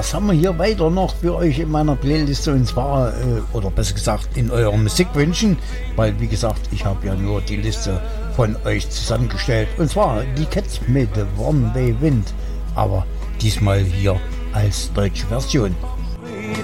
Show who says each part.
Speaker 1: was haben wir hier weiter noch für euch in meiner Playliste? Und zwar, oder besser gesagt, in euren Musikwünschen. Weil, wie gesagt, ich habe ja nur die Liste von euch zusammengestellt. Und zwar die Cats mit One Day Wind. Aber diesmal hier als deutsche Version.